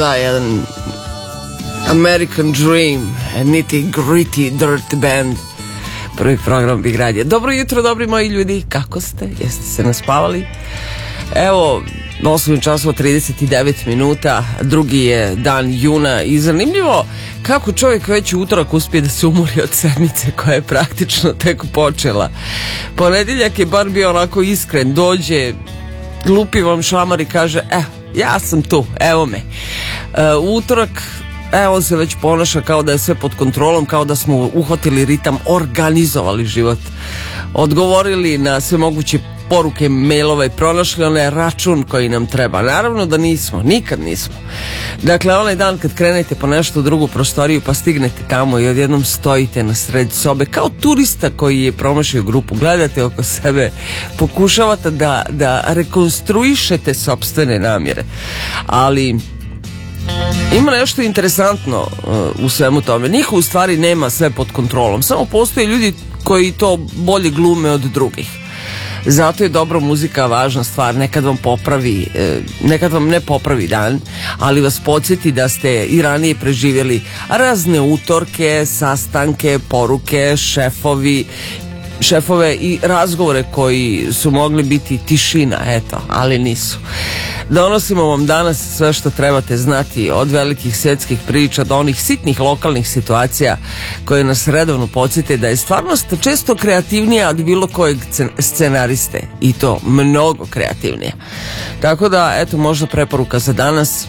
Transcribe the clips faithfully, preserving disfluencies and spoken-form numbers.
Da, jedan American Dream, Nitty Gritty Dirt Band, prvi program Big Radio. Dobro jutro, dobri moji ljudi, kako ste? Jeste se naspavali? Evo, osam časova trideset devet minuta, drugi je dan juna i zanimljivo kako čovjek već u utorak uspije da se umori od sedmice koja je praktično tek počela. Ponedeljak je bar bio onako iskren, dođe, lupi vam šamar i kaže, eh, ja sam tu, evo me. E, utorak, evo se već ponaša kao da je sve pod kontrolom, kao da smo uhvatili ritam, organizovali život, odgovorili na sve moguće poruke, mailove, pronašli onaj račun koji nam treba. Naravno da nismo, nikad nismo. Dakle, onaj dan kad krenete po nešto u drugu prostoriju pa stignete tamo i odjednom stojite na sred sobe kao turista koji je promašio grupu, gledate oko sebe, pokušavate da, da rekonstruišete sopstvene namjere. Ali ima nešto interesantno uh, u svemu tome. Niko u stvari nema sve pod kontrolom, samo postoje ljudi koji to bolje glume od drugih. Zato je dobro muzika važna stvar, nekad vam popravi, nekad vam ne popravi dan, ali vas podsjeti da ste i ranije preživjeli razne utorke, sastanke, poruke, šefovi, šefove i razgovore koji su mogli biti tišina, eto, ali nisu. Donosimo vam danas sve što trebate znati, od velikih svjetskih priča do onih sitnih lokalnih situacija koje nas redovno podsjete da je stvarnost često kreativnija od bilo kojeg scenariste, i to mnogo kreativnija. Tako da, eto, možda preporuka za danas,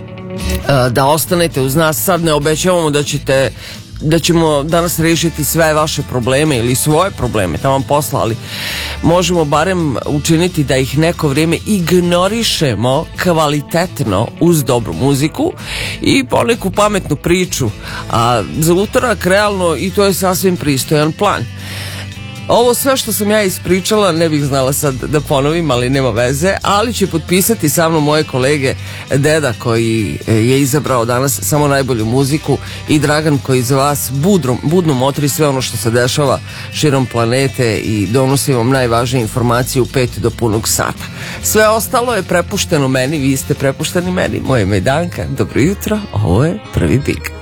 da ostanete uz nas. Sad ne obećavamo da ćete da ćemo danas riješiti sve vaše probleme ili svoje probleme tamo posla, ali možemo barem učiniti da ih neko vrijeme ignorišemo kvalitetno uz dobru muziku i poneku pametnu priču, a za utorak realno i to je sasvim pristojan plan. Ovo sve što sam ja ispričala ne bih znala sad da ponovim, ali nema veze, ali će potpisati sa mnom moje kolege Deda koji je izabrao danas samo najbolju muziku i Dragan koji za vas budno, budno motri sve ono što se dešava širom planete i donosi vam najvažnije informacije u pet do punog sata. Sve ostalo je prepušteno meni, vi ste prepušteni meni. Moje ime je Danka, dobro jutro, ovo je Prvi Big.